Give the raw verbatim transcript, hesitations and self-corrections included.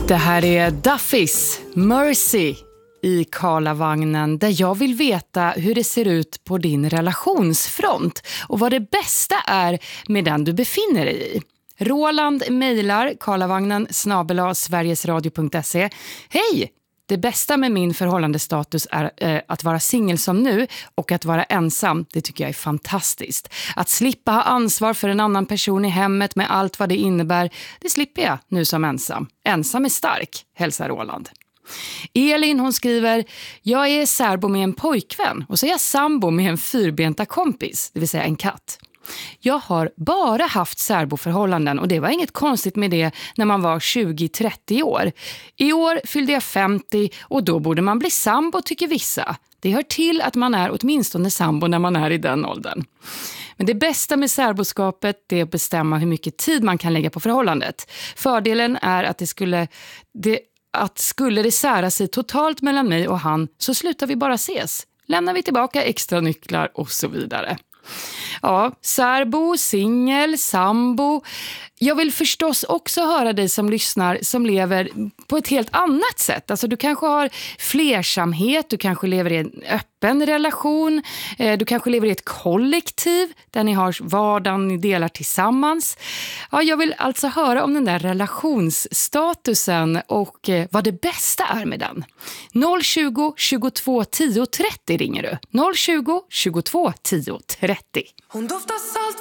Det här är Duffys Mercy i Karlavagnen, där jag vill veta hur det ser ut på din relationsfront och vad det bästa är med den du befinner dig i. Roland mejlar karlavagnen snabel-a sverigesradio punkt se. Hej! Det bästa med min förhållandestatus är eh, att vara singel som nu och att vara ensam. Det tycker jag är fantastiskt. Att slippa ha ansvar för en annan person i hemmet med allt vad det innebär, det slipper jag nu som ensam. Ensam är stark, hälsar Roland. Elin, hon skriver: jag är särbo med en pojkvän och så är jag sambo med en fyrbenta kompis, det vill säga en katt. Jag har bara haft särboförhållanden och det var inget konstigt med det när man var tjugo till trettio år. I år fyllde jag femtio och då borde man bli sambo, tycker vissa. Det hör till att man är åtminstone sambo när man är i den åldern. Men det bästa med särboskapet är att bestämma hur mycket tid man kan lägga på förhållandet. Fördelen är att det skulle... Det, att skulle det sära sig totalt mellan mig och han så slutar vi bara ses. Lämnar vi tillbaka extra nycklar och så vidare. Ja, särbo, singel, sambo. Jag vill förstås också höra dig som lyssnar som lever på ett helt annat sätt. Alltså du kanske har flersamhet, du kanske lever i en öppen relation, du kanske lever i ett kollektiv där ni har vardagen ni delar tillsammans. Ja, jag vill alltså höra om den där relationsstatusen och vad det bästa är med den. noll tjugo, tjugotvå, tio, trettio ringer du. noll tjugo, tjugotvå, tio, trettio. Hon doftar salt